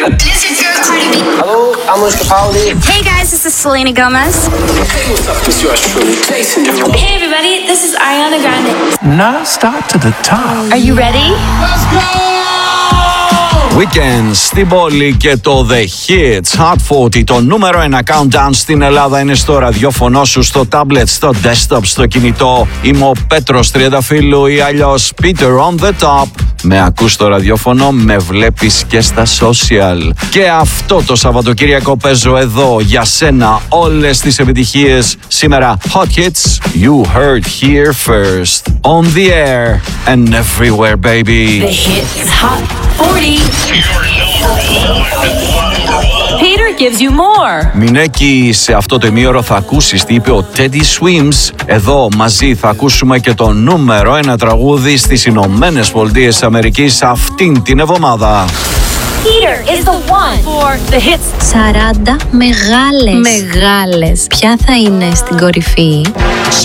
This is your Cardi B. Hello, I'm Wiz Capaldi. Hey guys, this is Selena Gomez. Hey, what's up? It's yours truly, Jason Derulo. Hey everybody, this is Ariana Grande. Now start to the top. Are you ready? Let's go! Weekend στην πόλη και το The Hits Hot 40, το νούμερο 1 countdown στην Ελλάδα, είναι στο ραδιόφωνο σου, στο tablet, στο desktop, στο κινητό. Είμαι ο Πέτρος Τριανταφύλλου ή αλλιώς Peter on the Top. Με ακούς στο ραδιόφωνο, με βλέπεις και στα social. Και αυτό το Σαββατοκύριακο παίζω εδώ για σένα όλες τις επιτυχίες. Σήμερα Hot Hits, you heard here first. On the air and everywhere, baby. The Hits Hot 40. Peter gives you more. Μινέκη, σε αυτό το ημίωρο θα ακούσεις τι είπε ο Teddy Swims. Εδώ μαζί θα ακούσουμε και το νούμερο 1 τραγούδι στις Ηνωμένες Πολιτείες Αμερικής αυτήν την εβδομάδα. Peter is the one for the hits. 40 μεγάλες. Ποια θα είναι στην κορυφή?